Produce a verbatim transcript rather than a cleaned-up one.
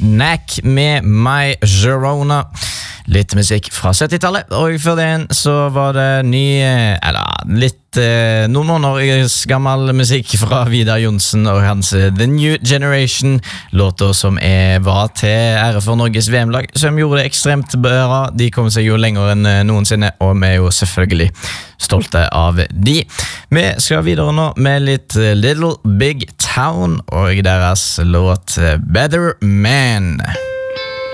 Knack med My Girona. Litt musikk fra syttitallet, og før den så var det ny, eller litt eh, noen måneder gammel musikk fra Vidar Jonsen og hans The New Generation, låter som er, var til ære for Norges V M-lag, som gjorde det ekstremt bra. De kom seg jo lenger enn noensinne, og vi er jo selvfølgelig stolte av de. Vi skal videre nå med litt Little Big Town og deres låt Better Man.